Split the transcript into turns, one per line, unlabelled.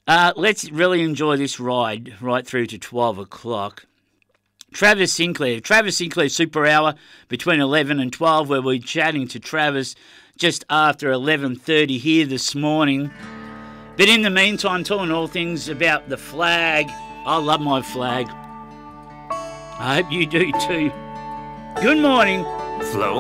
Let's really enjoy this ride right through to 12 o'clock. Travis Sinclair Super Hour between 11 and 12, where we're chatting to Travis just after 11:30 here this morning. But in the meantime, talking all things about the flag. I love my flag. I hope you do too. Good morning.
Flow